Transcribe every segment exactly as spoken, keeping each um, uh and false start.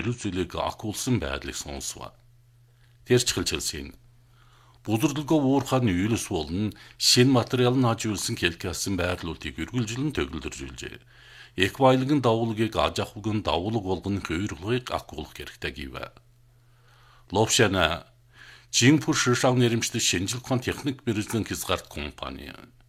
төрөл зүйлийг акуулсан байдлыг сонсов. Тэр чиглэлсэн бүдүрлэгөө уурхааны үйлс болон шин материал нь хажуулсан хэлкээсэн байрлуулыг үргэлжлэн төгөлдржүүлжээ. Эквайлагын давуулгийг аж ахуйн давуулга болгоны хувирлагыг акуулах хэрэгтэй гэв. Ловшана Жинпур шишав нэрэмжтэй шинжлэх ухааны техник мэргэжлийн хязгаарт компани.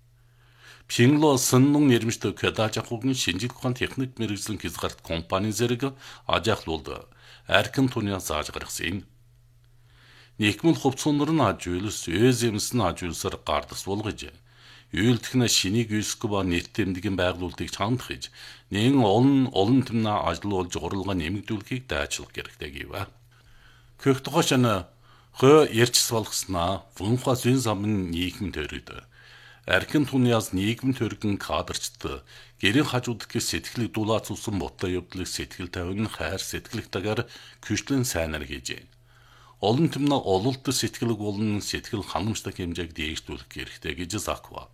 Пингло Сэннун нэрэмжтэй аж ахуйн шинжлэх ухааны техник мэргэжлийн хязгаарт компани зэрэг аж ахуйлд аркин туниа зааж гаргасан. Нийгмэл хувцсунар нь хажуулс, өөзэмс нь хажуулсаар гардас болгож, үйлдэхнэ шинийг үйсгөө ба нийт тэмдгийн байгуулалтыг чамдахж, нэн олон олон тэмнэ ажиллуулж уралга нэмэгдүүлэхийг дайчлах хэрэгтэй гэв. Көхтгошана хö ярьчс болгоснаа вунхва зүйн замын нийгэм төрөд. Аркин туниас нийгэм төргөн кадрчд гэрийн хажууддагч сэтгэлийг дулаацуулсан бодлоо явдлыг сэтгэл тавин хайр сэтгэлэгтэйгээр күшлэн сайнаар хийжээ. Олон тэмнэ ололт сэтгэлэг болон сэтгэл ханамжтай хэмжээг дээшлүүлэх хэрэгтэй гэж заква.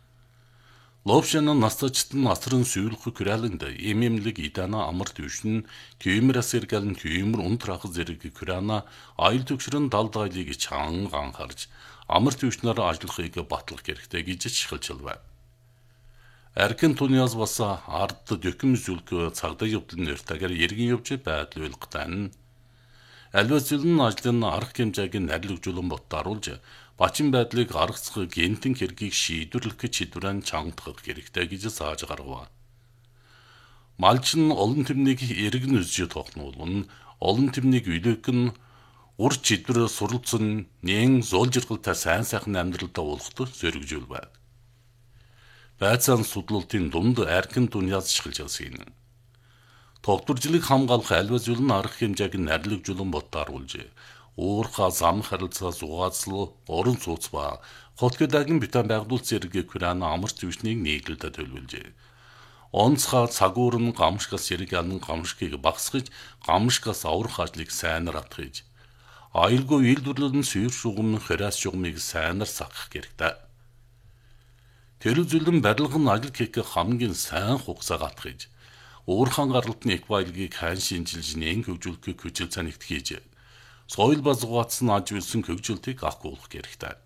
Ловшин настачт нь асрын сүйрэх күрэлэнд эмэмлэг идана амар төвшин түймэр асэргал нь түймэр унтрах зэрэг күрана аял төгшрөн далдайлыг чаан анхаарж амар төвшнөр ажиллахыг батлах хэрэгтэй гэж шилжилв. Аркин туниас бас ард дөкөм зүлг цагдаа явдлын нэртэйгээр эргэн явж байдал үйлгтэн альва зүйлэн ажлын арга хэмжээг нарилгажуулан ботдааруулж бачин байдлыг аргацах гентэн хэргийг шийдвэрлэх гэж шийдвэрэн чангадах хэрэгтэй гэж зааж гаргав. Малч нь олон тэмнийг эргэн үзэж тогтнуулна, олон тэмнийг үлээх нь урд шийдвэр суралцсан нэн зуул жиргалтай сайн сайхан амьдралдаа уулахад зоригжүүл байв. Байцаан судлалтын дунд аркин туниас шилжилсэн. Тогтворжлыг хамгаалах альва зүйл нь арга хэмжээг нарилгажуулан ботдааруулж, уурхаа зам харилцаа зугаацлуу орон сууц ба хотгодагийн битэн байгуулалт зэрэг күрана амар төвшнийг нийлүүлэлтэд төлөвлөжээ. Онцгой цагуур нь гамшгаас зэрэг алан гамшгийг багсгаж, гамшгаас аврах ажлыг сайнаар атгаж, аюулгүй үйлдвэрлэлэн сүйр шугам хориас шугамыг сайнаар сахах хэрэгтэй. Тэр зүйлэн барилгын ажил хийх хамгийн сайн хугацаа гатгаж, уурхаан гаралтны эквайлагийг хайн шинжилж нэн хөгжүүлэхийг хүчил цанигт хийж, соёл ба зугаацсан аж үйлсэн хөгжүүлтийг акуулах хэрэгтэй.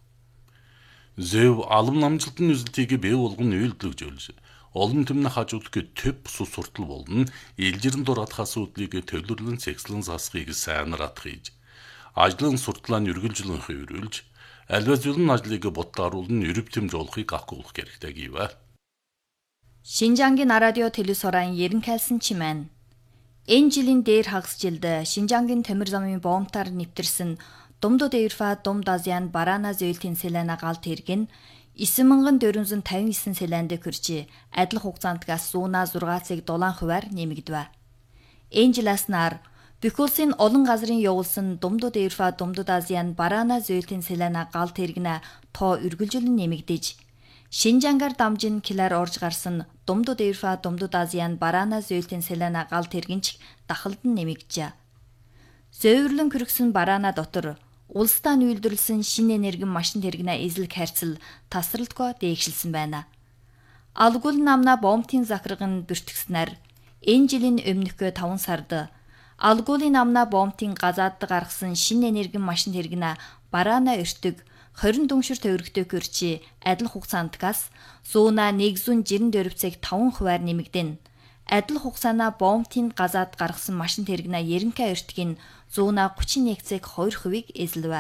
Зөв алам намжилтын үзэлтийг бий болгон үйлдвэрлэж, олон тэмнэ хажуудах төв сус суртал болон илжирэн дурат асуудлыг төвлөрлөн цэгцлэн засахыг сайнаар атгаж, ажлын суртлаа нь үргэлжлэн хувирүүлж, альва зүйлэн ажлыг ботдааруулан өрөвтөмж олохыг акуулах хэрэгтэй гэв. Шинжангийн радио телевизорын ерөнхийлсэн чимэн. Энэ жилийн дээр хагас жилд Шинжангийн төмөр замын боомтаар нэвтэрсэн Думдод Эрфа Думд Азиан Барана зөөлтийн селена галт хэрэг нь девять мянган дөрвөн тавин девять селенд хүрч адил хугацаанд газ зуна зургаацыг дулаан хуваар нэмэгдэв. Энэ жилээс нар Бөхөлсийн олон газрын явуулсан Думдод Эрфа Думдод Азиан Барана зөөлтийн селена галт хэрэг нь тоо үргэлжлэн нэмэгдэж, Шинжангаар дамжин килаар орж гарсан Думдод Эрфа Думдод Азиан Барана зөөлтийн селена галт хэргэнч дахалд нь нэмэгджээ. Зөөврлөн хүргэсэн Барана дотор улсдаа үйлдвэрлэсэн шинэ энерги машин тэрэгнээ эзлэх харьцал тасралтгүй дээгшилсэн байна. Алгул намна бомтын захирга нь бүртгэснээр энэ жилийн өмнөхөө таван сард Алгуулын намна бомтын газаад гаргасан шинэ энерги машин тэрэгнээ Барана өртөг хорин дүншир төвөргтэй көрчи адил хугацаанд газ зуна нэг зуун жирэн дөрвцэг таван хувиар нэмэгдэн. Адил хугацаана бомтын газаад гаргасан машин тэрэгнээ ерөнхий өртгийн зуна гучин нэг цэг хоёр хувийг эзлэв.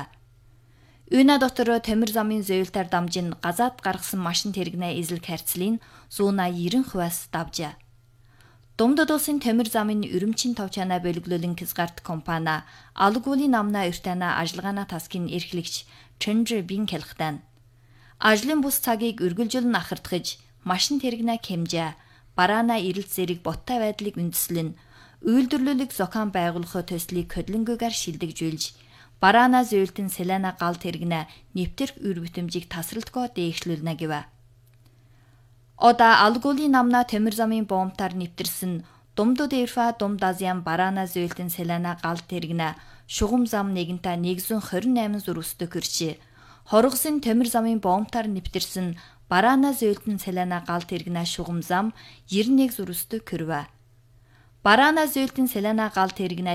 Үйна дотор төмөр замын зөөлтөөр дамжин газаад гаргасан машин тэрэгнээ эзлэх харьцлын зуна девяносто хувиас давжээ. Думдод улсын төмөр замын өрөмчин товчаана бөлөглөлөн хязгаарт компани Алгуулийн намна өртөна ажиллагаана таскын эрхлэгч Чэнжэ Бин хэлэхдээ ажлын бус цагийг үргэлжлэн ахардахж машин тэрэгнээ хэмжээ Барана ирэлт зэрэг боттой байдлыг үндэслэн үйлдвэрлэлийг зохион байгуулах төслийг хөдөлгөөгөр шилдэгжүүлж Барана зөөлтийн селена галт тэрэгнээ нэвтэрх үр бүтэмжийг тасралтгүй дээшлүүлнэ гэв. Ода Алгуулийн намна төмөр замын боомтаар нэвтэрсэн Думдод Эрфа Думд Азиан Барана зөөлтийн селена галт тэрэгнээ шугам зам нэгэнтээ нэг зуун хорин восемь зүрхстэй хүрчээ. Хоргосын төмөр замын боомтаар нэвтэрсэн Барана зөөлтийн селена галт тэрэгнээ шугам зам девяносто нэг зүрхстэй хүрвэ. Барана зөөлтийн селена галт тэрэгнээ